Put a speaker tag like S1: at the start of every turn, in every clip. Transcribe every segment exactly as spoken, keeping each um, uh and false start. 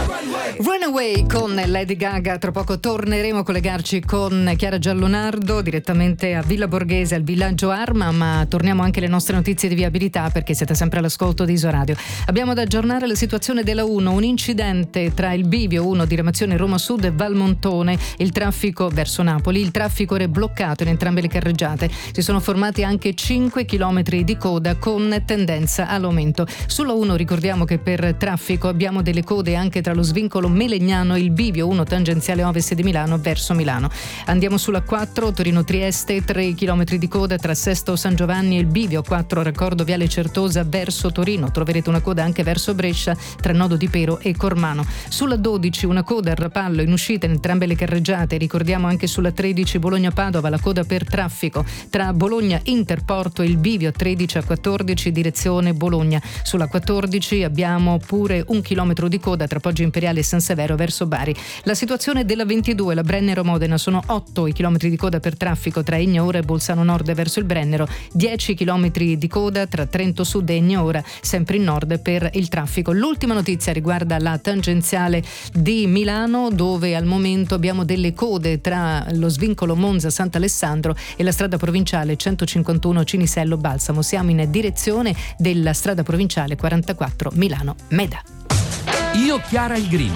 S1: Runaway con Lady Gaga. Tra poco torneremo a collegarci con Chiara Giallonardo direttamente a Villa Borghese, al villaggio Arma, ma torniamo anche alle nostre notizie di viabilità perché siete sempre all'ascolto di Isoradio. Abbiamo da aggiornare la situazione della uno, un incidente tra il bivio uno diramazione Roma Sud e Valmontone, il traffico verso Napoli, il traffico era bloccato in entrambe le carreggiate, si sono formati anche cinque chilometri di coda con tendenza all'aumento. Sulla uno ricordiamo che per traffico abbiamo delle code anche tra lo svincolo Melegnano e il bivio uno tangenziale ovest di Milano verso Milano. Andiamo sulla quattro Torino-Trieste, tre chilometri di coda tra Sesto San Giovanni e il bivio quattro raccordo Viale Certosa verso Torino. Troverete una coda anche verso Brescia tra Nodo di Pero e Cormano. Sulla dodici una coda a Rapallo in uscita in entrambe le carreggiate. Ricordiamo anche sulla tredici Bologna-Padova la coda per traffico tra Bologna Interporto e il bivio tredici a quattordici direzione Bologna. Sulla quattordici abbiamo pure un chilometro di coda tra Poggio Imperiale e San Severo verso Bari. La situazione della ventidue, la Brennero-Modena, sono otto i chilometri di coda per traffico tra Egnaora e Bolzano Nord verso il Brennero, dieci chilometri di coda tra Trento Sud e Egnaora, sempre in nord per il traffico. L'ultima notizia riguarda la tangenziale di Milano, dove al momento abbiamo delle code tra lo svincolo Monza-Sant'Alessandro e la strada provinciale centocinquantuno Cinisello-Balsamo. Siamo in direzione della strada provinciale quarantaquattro Milano-Meda.
S2: Io Chiara il Green.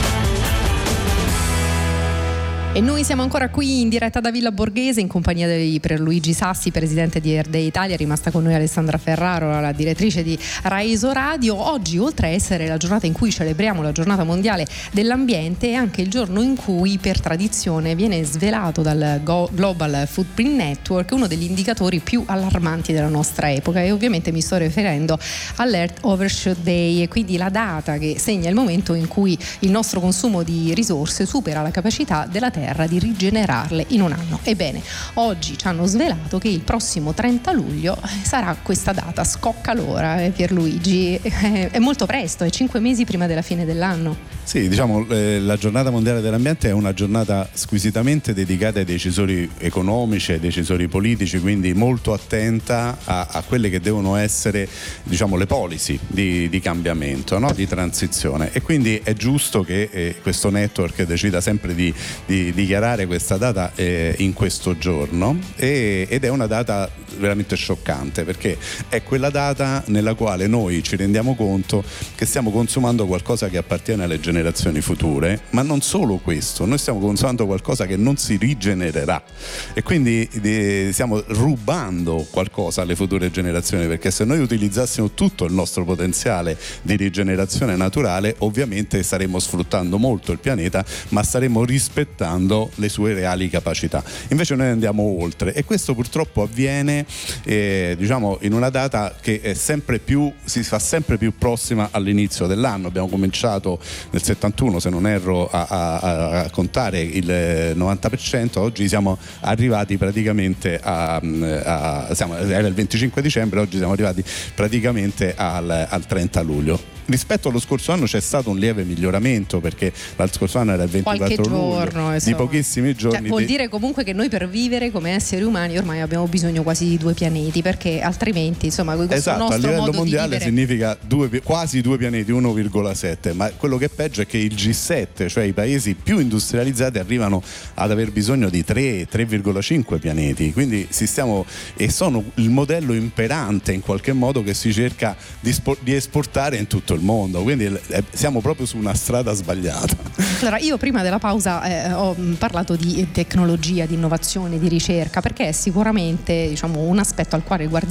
S3: E noi siamo ancora qui in diretta da Villa Borghese in compagnia di Pierluigi Sassi, presidente di Air Day Italia. È rimasta con noi Alessandra Ferraro, la direttrice di Rai Isoradio. Oggi, oltre a essere la giornata in cui celebriamo la giornata mondiale dell'ambiente, è anche il giorno in cui per tradizione viene svelato dal Global Footprint Network uno degli indicatori più allarmanti della nostra epoca, e ovviamente mi sto riferendo all'Earth Overshoot Day, e quindi la data che segna il momento in cui il nostro consumo di risorse supera la capacità della Terra di rigenerarle in un anno. Ebbene, oggi ci hanno svelato che il prossimo trenta luglio sarà questa data. Scocca l'ora, eh, Pierluigi, eh, è molto presto, è cinque mesi prima della fine dell'anno.
S4: Sì, diciamo, eh, la giornata mondiale dell'ambiente è una giornata squisitamente dedicata ai decisori economici, ai decisori politici, quindi molto attenta a, a quelle che devono essere, diciamo, le policy di, di cambiamento, no? Di transizione, e quindi è giusto che eh, questo network decida sempre di, di dichiarare questa data eh, in questo giorno, e, ed è una data veramente scioccante, perché è quella data nella quale noi ci rendiamo conto che stiamo consumando qualcosa che appartiene alle generazioni future, ma non solo questo, noi stiamo consumando qualcosa che non si rigenererà, e quindi eh, stiamo rubando qualcosa alle future generazioni, perché se noi utilizzassimo tutto il nostro potenziale di rigenerazione naturale, ovviamente staremmo sfruttando molto il pianeta, ma staremmo rispettando le sue reali capacità. Invece noi andiamo oltre, e questo purtroppo avviene eh, diciamo in una data che è sempre più si fa sempre più prossima all'inizio dell'anno. Abbiamo cominciato nel settantuno, se non erro, a, a, a contare il novanta per cento, oggi siamo arrivati praticamente a, a siamo, era il venticinque dicembre, oggi siamo arrivati praticamente al, al trenta luglio. Rispetto allo scorso anno c'è stato un lieve miglioramento, perché l'altro scorso anno era il ventiquattro
S3: giorno,
S4: luglio, di pochissimi giorni.
S3: Cioè, vuol
S4: di...
S3: dire comunque che noi per vivere come esseri umani ormai abbiamo bisogno quasi di due pianeti, perché altrimenti, insomma, questo
S4: esatto,
S3: nostro
S4: a livello
S3: modo
S4: mondiale
S3: di vivere...
S4: significa due, quasi due pianeti, uno virgola sette, ma quello che è peggio è che il G sette, cioè i paesi più industrializzati, arrivano ad aver bisogno di tre, tre virgola cinque pianeti, quindi si stiamo e sono il modello imperante in qualche modo che si cerca di, spor- di esportare in tutto il mondo, quindi eh, siamo proprio su una strada sbagliata.
S3: Allora, io prima della pausa eh, ho parlato di tecnologia, di innovazione, di ricerca, perché è sicuramente, diciamo, un aspetto al quale guardiamo